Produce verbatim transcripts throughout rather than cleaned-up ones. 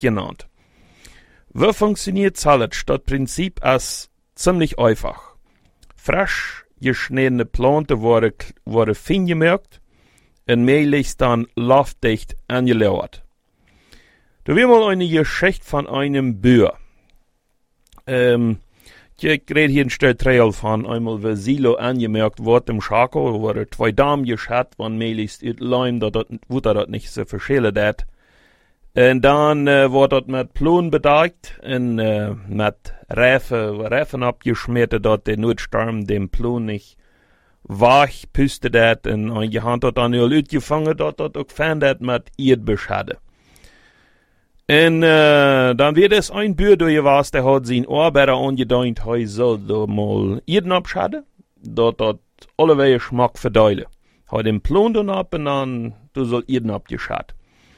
genannt. Wie funktioniert Silage? Das Prinzip ist ziemlich einfach. Frisch geschnittene Planten worden, worden fein gemerkt und möglichst dann luftdicht angelauert. Da will mal eine Geschichte von einem Bauer. Ähm, ich rede hier ein Stück von einmal, wie Silo angemerkt wurde im Schako, wo er zwei Damen geschat, wann möglichst ut Leim, da wurde das nicht so verschillen dat. Und dann äh, wurde das mit Plun bedeckt und äh, mit Reifen, Reifen abgeschmiert, dort der Notsturm dem Plun nicht wach püste dat und einige Hand hat dann all utgefangen, dort dort auch fand dat mit Erdbeschade. Und äh, dann wird es ein Bauer durchgewas, der hat sein Arbeiter angedeutet, er soll da mal Erden abschaden, dort dort alle Wege Geschmack verdeilen. Hat den Plun dann ab und dann, du soll Erden abgeschadet.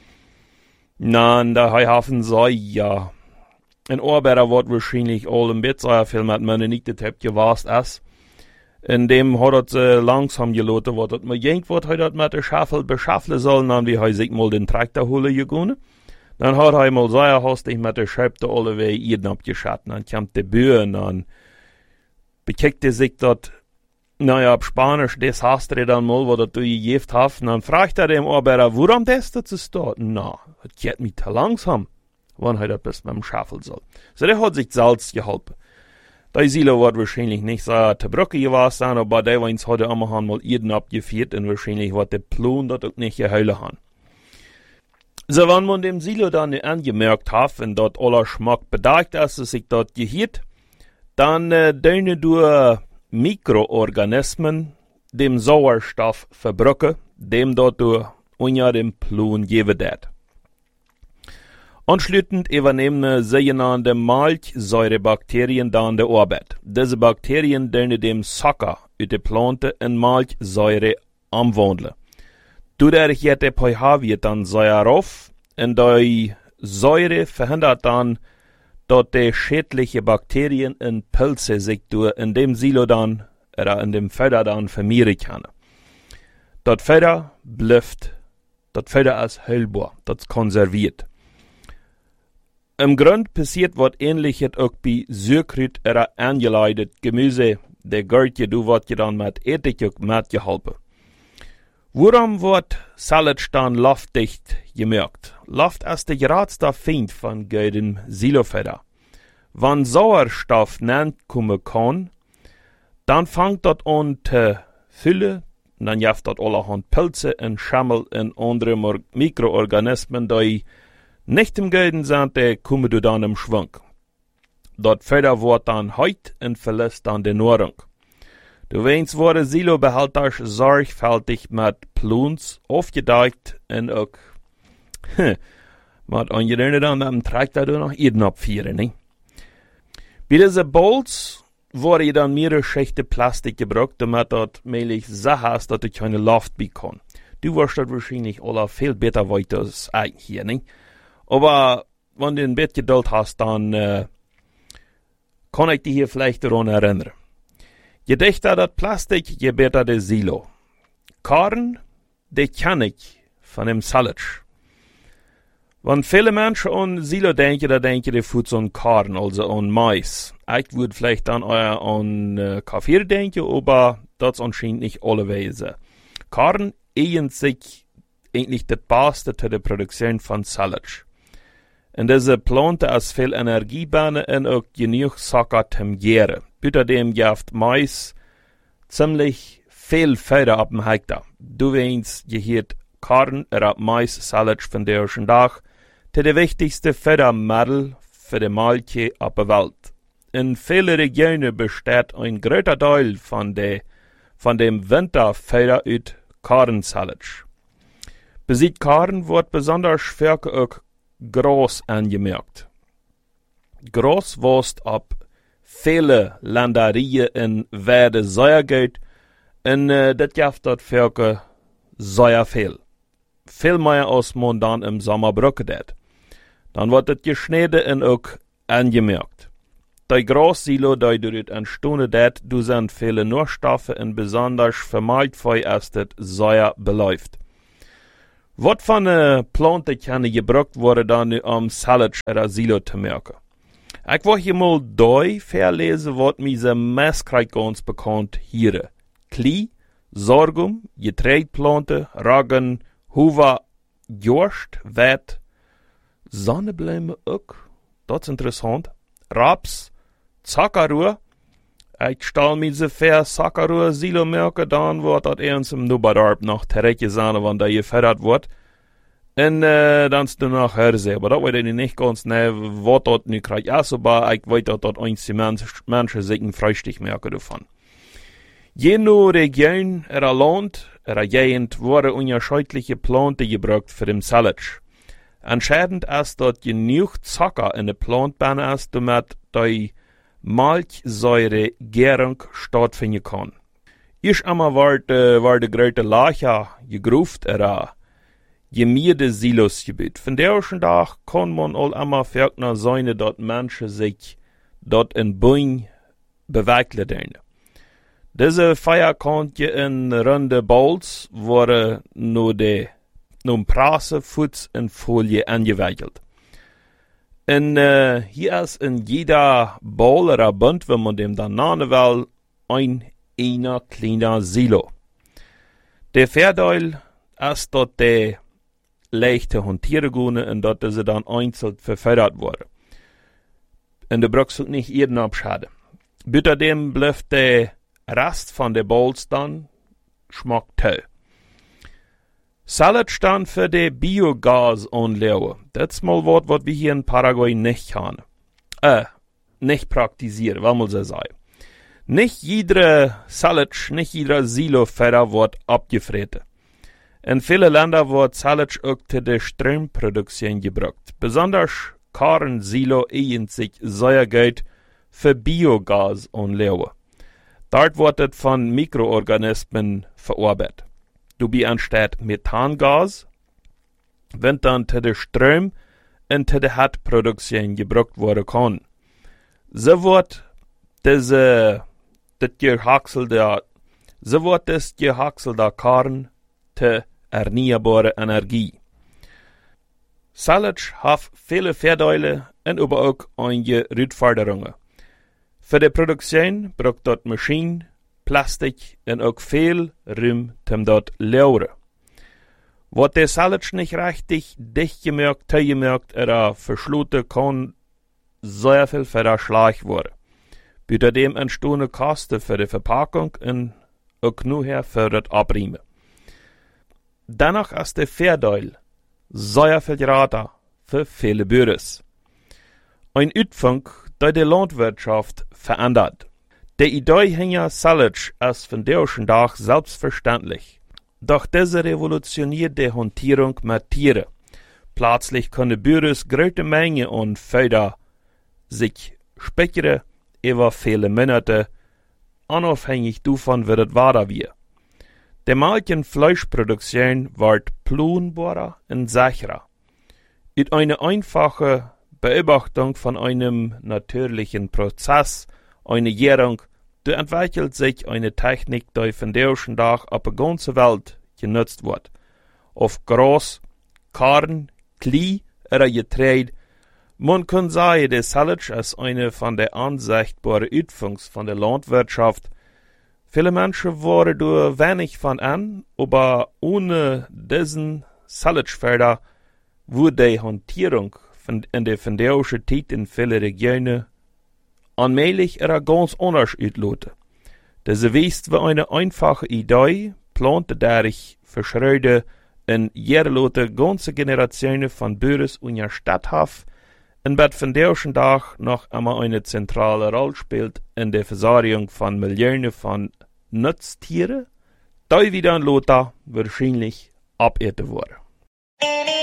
Nein, da haben sie, ja, ein Arbeiter wird wahrscheinlich all im Bett sein, viel mit meiner nicht getappt gewasst ist. In dem hat er äh, langsam gelassen, was man jenkt, was er mit der Schaffel beschaffen soll, dann wie er sich mal den Traktor holen gegangen. Dann hat er mal sehr hastig mit der Schöpfe alle Wege Erden abgeschatten. Dann kam der Bauer und dann bekickte sich dort, naja, ab Spanisch, das hast du dann mal, was du gegeben hast. Und dann fragt er dem Arbeiter, warum das das ist dort? Na, das geht mich zu langsam, wann er das bis mit dem Schaffel soll. So, der hat sich Salz geholfen. Die Silo wird wahrscheinlich nicht so zu Brücke gewesen sein, aber der weins hat er immer mal Erden abgeführt und wahrscheinlich wird der Plun dort auch nicht geheulen haben. So, wenn man dem Silo dann angemerkt hat und dort aller Schmack bedeckt ist, dass sich dort gehiert, dann äh, dürfen du Mikroorganismen dem Sauerstoff verbrücken, dem dort du unter dem Plun geben dat. Anschließend übernehmen sogenannte Malzsäurebakterien dann die Arbeit. Diese Bakterien dürfen dem Zucker aus der Plante in Malzsäure umwandeln. Dadurch geht der pH wird dann sehr rauf und die Säure verhindert dann, dass die schädliche Bakterien in Pilze sich durch in dem Silo dann, oder in dem Feder dann vermehren können. Das Feder bleibt, das Feder ist heilbar, das konserviert. Im Grund passiert was Ähnliches auch bei Süßkräut oder angeleitet Gemüse, der Gürtje, du wird je dann mit Essig auch mitgeholfen. Warum wird Silage dann luftdicht gemerkt? Luft ist der geradste Feind von dem Silofeder. Wenn Sauerstoff nicht kommen kann, dann fängt das an zu füllen, dann jaft das allerhand Pilze und Schimmel und andere Mikroorganismen, die nicht im Gelden sind, die kommen dann im Schwung. Das Feder wird dann heit und verlässt dann die Nahrung. Du weißt, wurde Silobehälter sorgfältig mit Pluns aufgedeckt und auch, hm, mit angedeutet dann mit dem Traktor noch Erden abführen, ne? Bei diesen Bowls wurde dann mehrere Schichten Plastik gebraucht, damit das mählich so ist, dass du keine Luft bekommst. Du wirst das wahrscheinlich alle viel besser weiter als ich hier, ne? Aber wenn du ein bisschen Geduld hast, dann äh, kann ich dich hier vielleicht daran erinnern. Je dichter das Plastik, je besser der Silo. Korn, die kann ich von dem Silage. Wenn viele Menschen an Silo denken, dann denken die Fuß an Korn, also an Mais. Ich würde vielleicht dann eher an äh, Kaffee denken, aber das anscheinend nicht alle Weise. Korn eignet sich eigentlich das Beste zu der Produktion von Silage. In dieser Plante ist viel Energie drin und auch genug Zucker zum Gären. Außerdem gibt Mais ziemlich viel Feder ab dem Hektar. Du weißt, gehört Korn oder Mais Silage von der ersten Tag zu der wichtigsten Fördermittel für die Milch auf der Welt. In vielen Regionen besteht ein großer Teil von, de, von dem Winterfeder aus Korn Silage. Besieht Korn wird besonders stark auch Gras angemerkt. Gras wächst ab viele Ländereien in Werde sehr gut und äh, das gibt dort für sehr viel. Viel mehr als man dann im Sommer braucht. Dann wird das geschnitten und auch angemerkt. Die Grassilo, die dort entstehen, du sind viele Nährstoffe und besonders für Maltfeu ist das sehr beläuft. Wat van een planten kan gebruikt worden dan om salad oder silo te maken? Ik wil je mal doi verlezen wat mij ze meest ons bekend hier. Klie, sorghum, getreidplanten, raggen, huwa, jorst, wet, zonneblumen ook. Dat is interessant. Raps, Zuckerrohr. Ik stel mij ze ver Zuckerrohr silo merken, dan wordt dat eens im Nubardarp nog terecht zijn, wanneer je verder wordt. En uh, dan is er nog herzen. Maar dat weet ik niet ganz nee, wat dat nu krijgt. Ja, so, maar ik weet dat dat eens die mensen zich een vrijstig merken ervan. Je nu Region, er land, er gegend, worden unterschiedliche Planten gebruikt voor de salad. Entscheidend ist, dass genug Zucker in der Plantbahn ist, damit die Milchsäuregärung stattfinden kann. Ich einmal war de, war de grote Lacher gegruft, er gemierde Silosgebiet. Von der ersten Tag kann man all einmal verkner sein, dass Menschen sich dort in Bäumen bewegen. Diese Feier konnte in runde Balls worden nur de Nun Prasse, Fuß und Folie angewickelt. Und uh, hier ist in jeder Ball oder Bund, wenn man dem dann nennen will, ein einer kleiner Silo. Der Vorteil ist, dass die leichte hantieren können und dass sie dann einzeln verfördert wurden. Und du brauchst nicht jeden abschaden. Bitte dem bleibt der Rest von der Balls dann schmeckt toll. Salad stand für die Biogasanlage. Das ist mal was, was wir hier in Paraguay nicht haben. Äh, nicht praktizieren, was muss ich sagen. Nicht jeder Salad, nicht jeder Silo-Feder wird abgefressen. In vielen Ländern wird Salad auch zu der Stromproduktion gebraucht. Besonders Korn-Silo eignet sich sehr gut für Biogasanlage. Dort wird es von Mikroorganismen verarbeitet. Dabei entsteht Methangas, wenn dann zu der Strom und zu der Heizproduktion gebraucht werden kann. So wird diese, das gehackselte, so wird das gehackselte Korn zu erneuerbarer Energie. Salad hat viele Vorteile und aber auch einige Herausforderungen. Für die Produktion braucht dort Maschinen, Plastik en ook veel Raum zum dort leuren. Wat der Salad nicht richtig dicht gemerkt, teilgemerkt oder verschloten kann, sehr viel für das Schlag worden. Bei dem entstehende Kosten für die Verpackung und auch nur für das Abriemen. Danach ist der Vorteil sehr viel gratis für viele Bürger. Ein Utfang, der die Landwirtschaft verändert. Die Idee hinter Salad ist von der ersten Tag selbstverständlich. Doch diese revolutioniert die Hantierung mit Tieren. Plötzlich können Bürger große Mengen an Futter sich speichern über viele Monate, unabhängig davon, wie das weiter wird. Die Milch- und Fleischproduktion wird planbarer und sicherer. Mit einer einfachen Beobachtung von einem natürlichen Prozess, eine Gärung, da entwickelt sich eine Technik, die von der ersten Tag auf der ganzen Welt genutzt wird. Auf Gras, Korn, Klee oder Getreide. Man kann sagen, der Salad ist eine von der ansichtbaren Utfangs von der Landwirtschaft. Viele Menschen waren da wenig von an, aber ohne diesen Saladfelder würde die Hantierung von, in der von der ersten Zeit in vielen Regionen allmählich er ganz anders uitloten. Diese weist wie eine einfache Idee, plante dadurch verschreide en jederlote ganze Generationen von Bürgers in der Stadt haf, und bet von der ersten Tag noch einmal eine zentrale Rolle spielt in der Versorgung von Millionen von Nutztieren, die wieder in Lothar wahrscheinlich abeten worden.